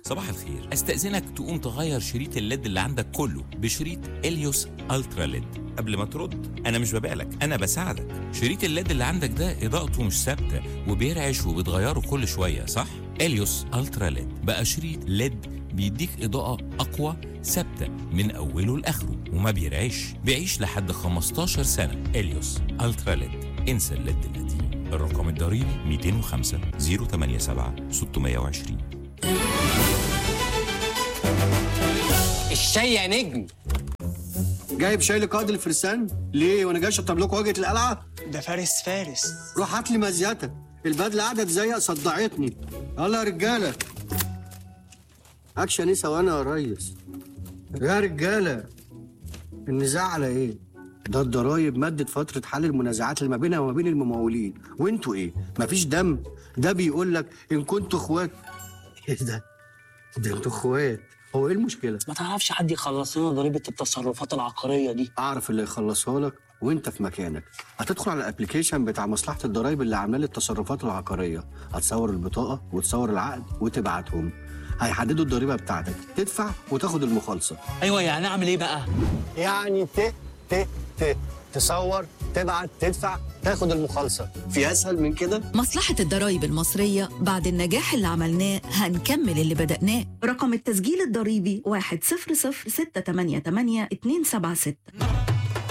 صباح الخير. استأذنك تقوم تغير شريط الليد اللي عندك كله بشريط اليوس الترا ليد. قبل ما ترد، انا مش ببالك، انا بساعدك. شريط الليد اللي عندك ده اضاءته مش ثابته وبيرعش وبتغيره كل شويه، صح؟ اليوس الترا ليد بقى شريط ليد بيديك اضاءه اقوى ثابته من اوله لاخره وما بيرعش، بيعيش لحد 15 سنه. اليوس الترا ليد. انسى الليد القديم. الرقم الضريبي 205 087 620. الشاي يا نجم. جايب شاي لقائد الفرسان ليه وانا جاي اشطب لكم واجهه القلعه؟ ده فارس. روح هات لي مزيتك، البدله قاعده تزيق صدعتني. يلا يا رجاله. اكشن ايه ثواني يا ريس؟ يا رجاله النزاع على ايه؟ ده الضرايب مدت فتره حل المنازعات اللي ما بينها وما بين الممولين، وانتوا ايه؟ مفيش دم؟ ده بيقول لك ان كنتوا اخوات. ايه ده انتوا اخوات. هو ايه المشكله؟ ما تعرفش حد يخلص لنا ضريبه التصرفات العقاريه دي؟ اعرف اللي يخلصها لك وانت في مكانك. هتدخل على الابلكيشن بتاع مصلحه الضرايب اللي عامله لي التصرفات العقاريه، هتصور البطاقه وتصور العقد وتبعتهم، هيحددوا الضريبه بتاعتك، تدفع وتاخد المخالصه. ايوه، يعني اعمل ايه بقى؟ يعني تصور، تبعت، تدفع، تاخد المخالصه. في اسهل من كده؟ مصلحة الضرايب المصرية بعد النجاح اللي عملناه هنكمل اللي بدأناه. رقم التسجيل الضريبي 100688276.